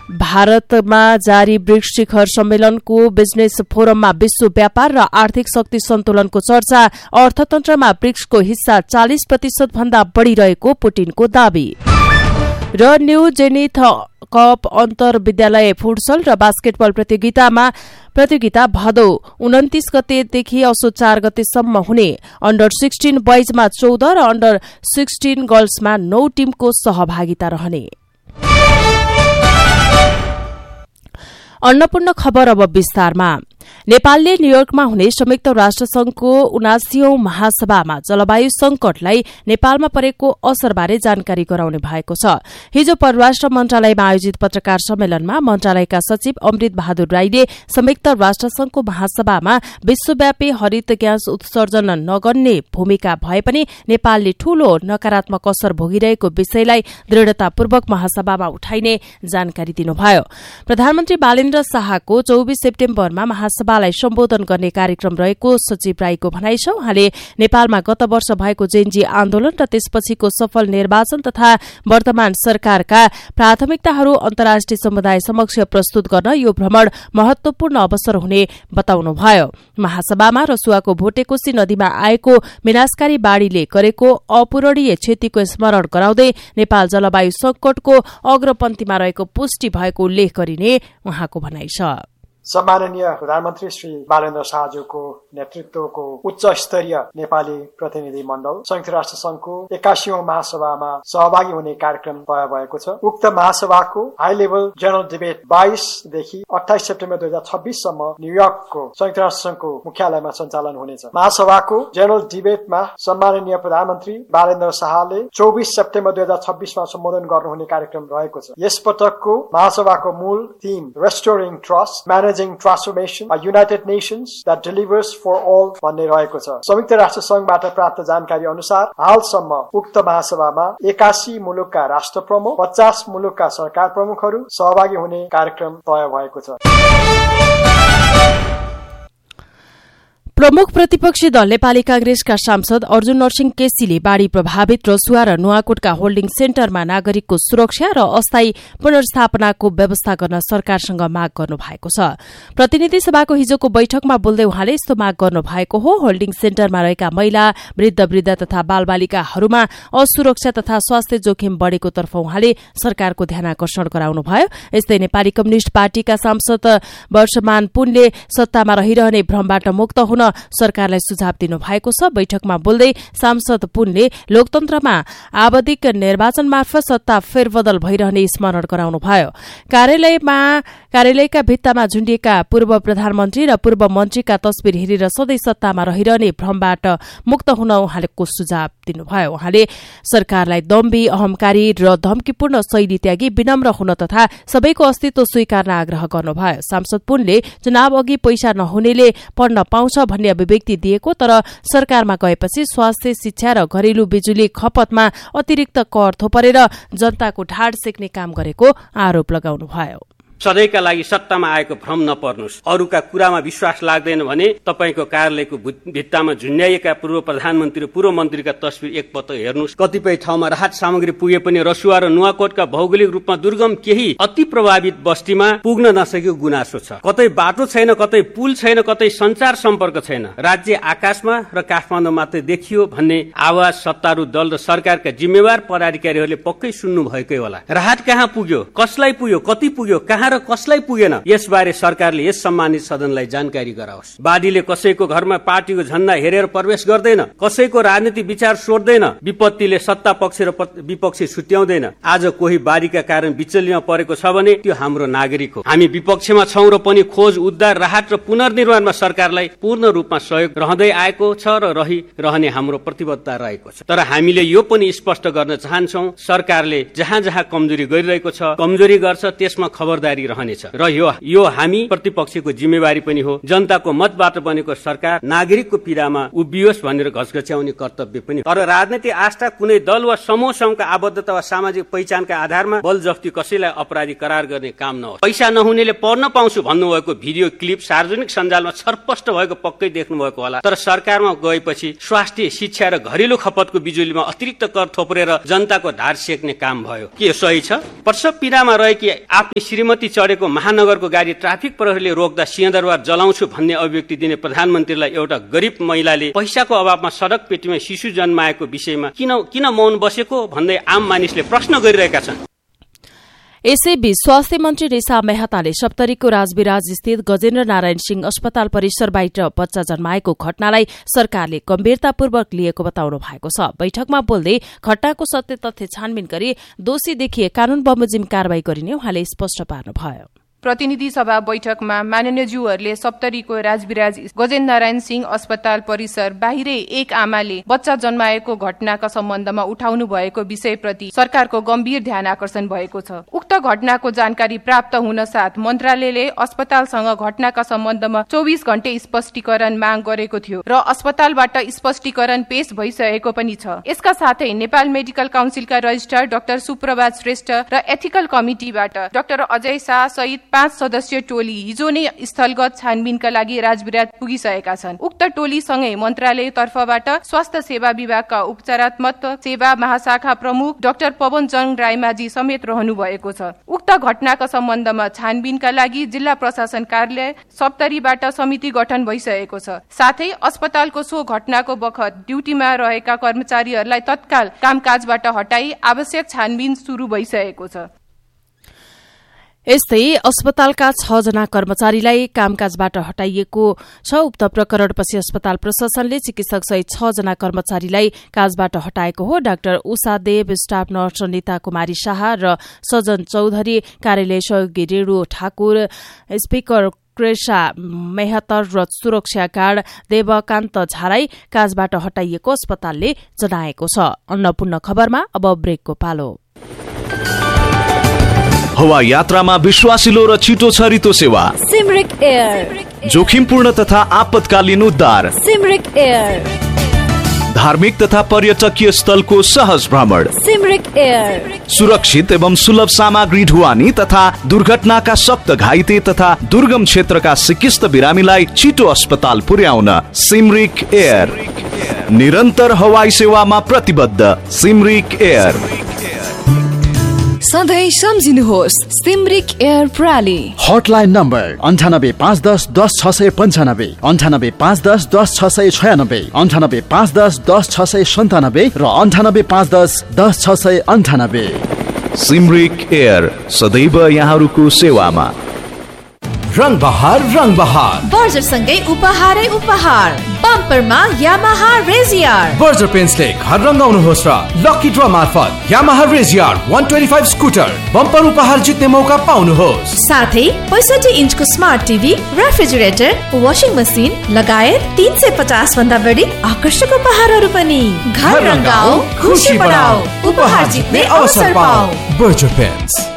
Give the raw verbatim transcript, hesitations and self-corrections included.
भारतमा जारी ब्रिक्स शिखर सम्मेलनको बिजनेस फोरममा विश्व व्यापार र आर्थिक शक्ति सन्तुलनको चर्चा। अर्थतन्त्रमा ब्रिक्सको हिस्सा चालिस प्रतिशत भन्दा बढ़ी रहेको पुटिनको दावी। र न्यू जेनिथ कप अन्तर विद्यालय फुटसल र बास्केटबल प्रतियोगितामा प्रतियोगिता भदौ उन्तिस गतेदेखि असो चार गतेसम्म हुने। अन्डर सिक्सटीन बोइजमा चौध र अन्डर सिक्सटीन गर्ल्समा नौ टीमको सहभागिता रहने। अन्नपूर्ण खबर अब विस्तारमा। नेपालले न्यूयोर्कमा हुने संयुक्त राष्ट्र संघको उनासीऔं महासभामा जलवायु संकटलाई नेपालमा परेको असरबारे जानकारी गराउने भएको छ। हिजो परराष्ट्र मन्त्रालयमा आयोजित पत्रकार सम्मेलनमा मन्त्रालयका सचिव अमृत बहादुर राईले संयुक्त राष्ट्र संघको महासभामा विश्वव्यापी हरित ग्यास उत्सर्जन नगर्ने भूमिका भए पनि नेपालले ठूलो नकारात्मक असर भोगिरहेको विषयलाई दृढ़तापूर्वक महासभामा उठाइने जानकारी दिनुभयो। प्रधानमन्त्री बालेन्द्र शाहको चौबीस सेप्टेम्बरमा महासभालाई सम्बोधन गर्ने कार्यक्रम रहेको सचिव राईको भनाइ छ। उहाँले नेपालमा गत वर्ष भएको जेनजी आन्दोलन र त्यसपछिको सफल निर्वाचन तथा वर्तमान सरकारका प्राथमिकताहरू अन्तर्राष्ट्रिय समुदाय समक्ष प्रस्तुत गर्न यो भ्रमण महत्वपूर्ण अवसर हुने बताउनुभयो। महासभामा रसुवाको भोटेकोशी नदीमा आएको विनाशकारी बाढ़ीले गरेको अपूरणीय क्षतिको स्मरण गराउँदै नेपाल जलवायु संकटको अग्रपन्थीमा रहेको पुष्टि भएको उल्लेख गरिने उहाँको भनाइ छ। सम्माननीय प्रधानमन्त्री श्री बालेन्द्र शाहज्यूको नेतृत्वको उच्च स्तरीय नेपाली प्रतिनिधि मण्डल संयुक्त राष्ट्र संघको एकासीऔं महासभामा सहभागी हुने कार्यक्रम तय भएको छ। उक्त महासभाको हाई लेभल जनरल डिबेट बाइसदेखि अट्ठाइस सेप्टेम्बर दुई हजार छब्बीस सम्म न्यूयोर्कको संयुक्त राष्ट्र संघको मुख्यालयमा सञ्चालन हुनेछ। महासभाको जनरल डिबेटमा सम्माननीय प्रधानमन्त्री बालेन्द्र शाहले चौबीस सेप्टेम्बर दुई हजार छब्बीसमा सम्बोधन गर्नुहुने कार्यक्रम रहेको छ। यस पटकको महासभाको मूल theme रेस्टोरिङ trust manage Transformation, a United Nations that delivers for all भन्ने रहेको छ। संयुक्त राष्ट्र संघबाट प्राप्त जानकारी अनुसार हालसम्म उक्त महासभामा एकासी मुलुकका राष्ट्र प्रमुख, पचास मुलुकका सरकार प्रमुखहरू सहभागी हुने कार्यक्रम तय भएको छ। प्रमुख प्रतिपक्षी दल नेपाली कांग्रेसका सांसद अर्जुन नरसिंह केसीले बाढ़ी प्रभावित रसुवा र नुवाकोटका होल्डिङ सेन्टरमा नागरिकको सुरक्षा र अस्थायी पुनर्स्थापनाको व्यवस्था गर्न सरकारसँग माग गर्नु भएको छ। प्रतिनिधि सभाको हिजोको बैठकमा बोल्दै उहाँले यस्तो माग गर्नु भएको हो। होल्डिङ सेन्टरमा रहेका महिला, वृद्ध वृद्ध तथा बालबालिकाहरूमा असुरक्षा तथा स्वास्थ्य जोखिम बढ़ेको तर्फ उहाँले सरकारको ध्यानाकर्षण गराउनुभयो। यस्तै नेपाली कम्युनिष्ट पार्टीका सांसद वर्षमान पुनले सत्तामा रहिरहने भ्रमबाट मुक्त हुन सरकारलाई सुझाव दिनु भएको छ। बैठकमा बोल्दै सांसद पुनले लोकतन्त्रमा आवधिक निर्वाचन मार्फत सत्ता फेरबदल भइरहने स्मरण गराउनुभयो। कार्यालयमा कार्यालयका भित्तामा झुण्डिएका पूर्व प्रधानमन्त्री र पूर्व मन्त्रीका तस्बिर हेरेर सधैँ सत्तामा रहिरहने भ्रमबाट मुक्त हुन उहाँले सुझाव दिनुभयो। उहाँले सरकारलाई दम्भी, अहंकारी र धम्कीपूर्ण शैली त्यागी विनम्र हुन तथा सबैको अस्तित्व स्वीकार्न आग्रह गर्नुभयो। सांसद पुनले चुनाव अघि पैसा नहुनेले पढ्न पाउँछ भन्ने अभिव्यक्ति दिएको तर सरकारमा गएपछि स्वास्थ्य, शिक्षा र घरेलु बिजुली खपतमा अतिरिक्त कर थोपरेर जनताको ढाड सेक्ने काम गरेको आरोप लगाउनुभयो। सधैँका लागि सत्तामा आएको भ्रम नपर्नुस्। अरूका कुरामा विश्वास लाग्दैन भने तपाईको कार्यालयको भित्तामा झुन्ड्याइएका पूर्व प्रधानमन्त्री र पूर्व मन्त्रीका तस्बिर एकपटक हेर्नुस्। कतिपय ठाउँमा राहत सामग्री पुगे पनि रसुवा र नुवाकोटका भौगोलिक रूपमा दुर्गम केही अति प्रभावित बस्तीमा पुग्न नसकेको गुनासो छ। कतै बाटो छैन, कतै पुल छैन, कतै संचार सम्पर्क छैन। राज्य आकाशमा र काठमाडौँ मात्रै देखियो भन्ने आवाज सत्तारूढ दल र सरकारका जिम्मेवार पदाधिकारीहरूले पक्कै सुन्नु भएकै होला। राहत कहाँ पुग्यो, कसलाई पुग्यो, कति पुग्यो, कहाँ र कसलाई पुगेन, यसबारे सरकारले यस सम्मानित सदनलाई जानकारी गराओस्। बाढीले कसैको घरमा पार्टीको झण्डा हेरेर प्रवेश गर्दैन, कसैको राजनीतिक विचार सोध्दैन, विपत्तिले सत्ता पक्ष र विपक्षी छुट्याउँदैन। आज कोही बाढीका कारण विचल्यमा परेको छ भने त्यो हाम्रो नागरिक हो। हामी विपक्षमा छौं र पनि खोज, उद्धार, राहत र पुनर्निर्माणमा सरकारलाई पूर्ण रूपमा सहयोग रहँदै आएको छ र रहिरहने हाम्रो प्रतिबद्धता रहेको छ। तर हामीले यो पनि स्पष्ट गर्न चाहन्छौं, सरकारले जहाँ जहाँ कमजोरी गरिरहेको छ, कमजोरी गर्छ, त्यसमा खबरदारी जारी रहनेछ र यो यो हामी प्रतिपक्षको जिम्मेवारी पनि हो। जनताको मतबाट बनेको सरकार नागरिकको पीडामा उभियोस् भनेर घचघच्याउने कर्तव्य पनि। तर राजनीतिक आस्था कुनै दल वा समूहसँगका आबद्धता वा सामाजिक पहिचानका आधारमा बलजफ्ती कसैलाई अपराधी करार गर्ने काम नहोस्। पैसा नहुनेले पढ्न पाउँछु भन्नुभएको भिडियो क्लिप सार्वजनिक सञ्जालमा छरपष्ट भएको पक्कै देख्नु भएको होला। तर सरकारमा गएपछि स्वास्थ्य, शिक्षा र घरेलु खपतको बिजुलीमा अतिरिक्त कर थोप्रेर जनताको धार सेक्ने काम भयो। के सही छ? प्रसव पीडामा रहेकी आफ्नी श्रीमती चढेको महानगरको गाडी ट्राफिक प्रहरीले रोक्दा सिंहदरबार जलाउँछु भन्ने अभिव्यक्ति दिने प्रधानमन्त्रीलाई एउटा गरिब महिलाले पैसाको अभावमा सडक पेटीमा शिशु जन्माएको विषयमा किन किन मौन बसेको भन्दै आम मानिसले प्रश्न गरिरहेका छन्। यसैबीच स्वास्थ्य मन्त्री रेशा मेहताले सप्तरीको राजविराज स्थित गजेन्द्र नारायण सिंह अस्पताल परिसरबाट बच्चा जन्माएको घटनालाई सरकारले गम्भीरतापूर्वक लिएको बताउनु भएको छ। बैठकमा बोल्दै घटनाको सत्य तथ्य छानबिन गरी दोषी देखिए कानून बमोजिम कारवाही गरिने उहाँले स्पष्ट पार्नुभयो। प्रतिनिधि सभा बैठकमा माननीय ज्यूहरूले सप्तरीको राजविराज गजेन्द्र नारायण सिंह अस्पताल परिसर बाहिरै एक आमाले बच्चा जन्माएको घटनाका सम्बन्धमा उठाउनु भएको विषयप्रति सरकारको गम्भीर ध्यान आकर्षण भएको छ। उक्त घटनाको जानकारी प्राप्त हुन साथ मन्त्रालयले अस्पतालसँग घटनाका सम्बन्धमा चौबिस घण्टे स्पष्टीकरण माग गरेको थियो र अस्पतालबाट स्पष्टीकरण पेश भइसकेको पनि छ। यसका साथै नेपाल मेडिकल काउन्सिलका रजिस्ट्रार डाक्टर सुप्रभात श्रेष्ठ र एथिकल कमिटीबाट डाक्टर अजय शाह सहित पाँच सदस्यीय टोली हिजो नै स्थलगत छानबिनका लागि राजविराज पुगिसकेका छन्। उक्त टोलीसँगै मन्त्रालय तर्फबाट स्वास्थ्य सेवा विभागका उपचारात्मक सेवा महाशाखा प्रमुख डाक्टर पवन जङ रायमाझी समेत रहनु भएको छ। उक्त घटनाका सम्बन्धमा छानबिनका लागि जिल्ला प्रशासन कार्यालय सप्तरीबाट समिति गठन भइसकेको छ। साथै अस्पतालको सो घटनाको बखत ड्युटीमा रहेका कर्मचारीहरूलाई तत्काल कामकाजबाट हटाई आवश्यक छानबिन सुरु भइसकेको छ। यस्तै अस्पतालका छ जना कर्मचारीलाई कामकाजबाट हटाइएको छ। उक्त प्रकरणपछि अस्पताल प्रशासनले चिकित्सक सहित छ जना कर्मचारीलाई काजबाट हटाएको हो। डाक्टर उषा देव, स्टाफ नर्स नीता कुमारी शाह र सजन चौधरी, कार्यालय सहयोगी रेणु ठाकुर, स्पीकर क्रेशा मेहतर र सुरक्षा गार्ड देवकान्त झालाई काजबाट हटाइएको अस्पतालले जनाएको छ। अन्नपूर्ण खबरमा अब ब्रेकको पालो। हवा यात्रामा विश्वासिलो र छिटो छरितो सेवा सिमरिक एयर। जोखिमपूर्ण तथा आपतकालीन उद्धार सिमरिक एयर। धार्मिक तथा पर्यटकीय स्थलको सहज भ्रमण सिमरिक एयर। सुरक्षित एवं सुलभ सामग्री ढुवानी तथा दुर्घटनाका सक्त घाइते तथा दुर्गम क्षेत्रका सिकिस्त बिरामीलाई छिटो अस्पताल पुर्याउन सिमरिक एयर। निरन्तर हवाई सेवामा प्रतिबद्ध सिमरिक एयर। सधैँ सम्झिनुहोस् सिमरिक एयर प्रणाली। हटलाइन नम्बर अन्ठानब्बे पाँच दस दस छ सय पन्चानब्बे, अन्ठानब्बे पाँच दस दस छ सय छयानब्बे, अन्ठानब्बे पाँच दस दस छ सय सन्तानब्बे र अन्ठानब्बे पाँच दस दस छ सय अन्ठानब्बे। सिमरिक एयर सदैव यहाँहरूको सेवामा। रंग बहार रंग बहार बर्जर सँगै उपहारै उपहार। बम्परमा यामाहा रेजियर। बर्जर पेन्ट्सले घर रंगाउनुहोस् र लकी ड्र मार्फत यामाहा रेजियर एक सय पच्चीस स्कुटर बम्पर उपहार जित्ने मौका पाउनुहोस्। साथै पैंसठी इन्चको smart TV, refrigerator, washing machine लगायत तीन सय पचास भन्दा बढी आकर्षक उपहारहरू पनि। घर रंगाऊ, खुशी बढाऊ, उपहार जित्ने अवसर पाऊ। Berger paints.